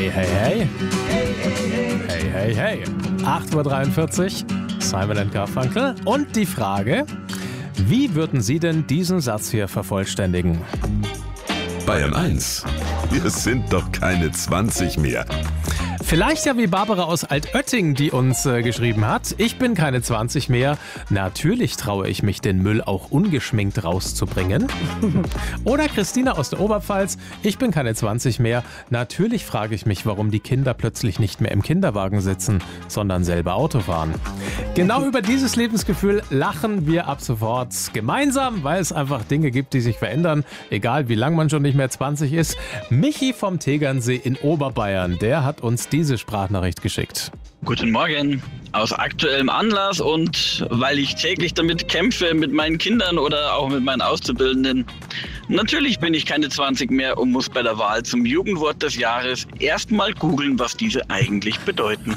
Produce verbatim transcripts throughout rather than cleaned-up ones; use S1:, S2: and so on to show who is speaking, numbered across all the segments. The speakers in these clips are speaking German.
S1: Hey, hey, hey. Hey, hey, hey. acht Uhr dreiundvierzig, Simon and Garfunkel. Und die Frage, wie würden Sie denn diesen Satz hier vervollständigen?
S2: Bayern eins. Wir sind doch keine zwanzig mehr.
S1: Vielleicht ja wie Barbara aus Altötting, die uns äh, geschrieben hat. Ich bin keine zwanzig mehr. Natürlich traue ich mich, den Müll auch ungeschminkt rauszubringen. Oder Christina aus der Oberpfalz. Ich bin keine zwanzig mehr. Natürlich frage ich mich, warum die Kinder plötzlich nicht mehr im Kinderwagen sitzen, sondern selber Auto fahren. Genau über dieses Lebensgefühl lachen wir ab sofort gemeinsam, weil es einfach Dinge gibt, die sich verändern. Egal wie lang man schon nicht mehr zwanzig ist. Michi vom Tegernsee in Oberbayern, der hat uns die diese Sprachnachricht geschickt.
S3: Guten Morgen. Aus aktuellem Anlass und weil ich täglich damit kämpfe mit meinen Kindern oder auch mit meinen Auszubildenden. Natürlich bin ich keine zwanzig mehr und muss bei der Wahl zum Jugendwort des Jahres erstmal googeln, was diese eigentlich bedeuten.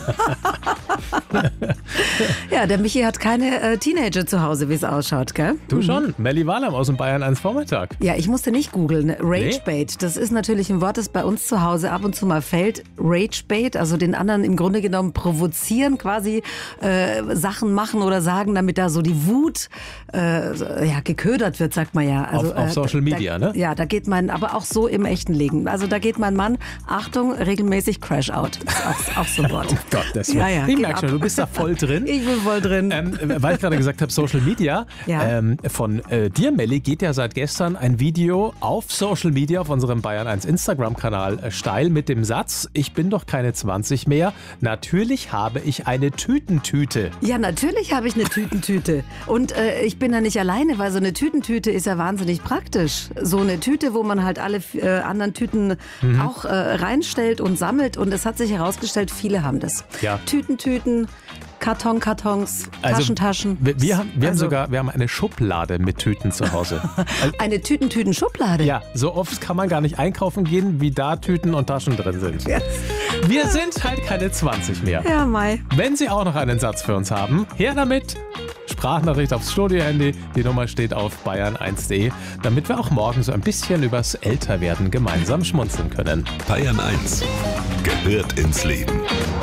S4: Ja, der Michi hat keine äh, Teenager zu Hause, wie es ausschaut, gell?
S1: Du
S4: Mhm.
S1: schon, Melli Wahlam aus dem Bayern eins Vormittag.
S4: Ja, ich musste nicht googeln. Ragebait, das ist natürlich ein Wort, das bei uns zu Hause ab und zu mal fällt. Ragebait, also den anderen im Grunde genommen provozieren, quasi äh, Sachen machen oder sagen, damit da so die Wut äh, ja, geködert wird, sagt man ja. Also,
S1: auf, auf
S4: äh,
S1: Social Media,
S4: da,
S1: ne?
S4: Ja, da geht mein, aber auch so im echten Leben. Also da geht mein Mann, Achtung, regelmäßig Crash Out. Das ist auch, auch so ein Wort.
S1: Oh Gott, das
S4: Ja, ja,
S1: ich
S4: geht
S1: merke
S4: ab.
S1: schon, du bist da voll drin.
S4: Ich bin voll drin.
S1: Ähm, weil ich gerade gesagt habe, Social Media.
S4: Ja.
S1: Ähm, von äh, dir, Melli, geht ja seit gestern ein Video auf Social Media, auf unserem Bayern eins Instagram-Kanal äh, steil mit dem Satz, ich bin doch keine zwanzig mehr. Natürlich habe ich eine Tütentüte.
S4: Ja, natürlich habe ich eine Tütentüte. Und äh, ich bin da nicht alleine, weil so eine Tütentüte ist ja wahnsinnig praktisch. So eine Tüte, wo man halt alle äh, anderen Tüten
S1: Mhm.
S4: auch äh, reinstellt und sammelt. Und es hat sich herausgestellt, viele haben das.
S1: Ja.
S4: Tütentüten, Karton, Kartons,
S1: Also,
S4: Taschen, Taschen.
S1: Wir, wir, haben, wir haben
S4: Also-
S1: sogar wir haben eine Schublade mit Tüten zu Hause. Also,
S4: Eine Tütentüten-Schublade.
S1: ja, so oft kann man gar nicht einkaufen gehen, wie da Tüten und Taschen drin sind.
S4: Ja.
S1: Wir sind halt keine zwanzig mehr.
S4: Ja, Mai.
S1: Wenn Sie auch noch einen Satz für uns haben, her damit. Sprachnachricht aufs Studio-Handy. Die Nummer steht auf bayern eins punkt de, damit wir auch morgen so ein bisschen übers Älterwerden gemeinsam schmunzeln können.
S2: Bayern eins gehört ins Leben.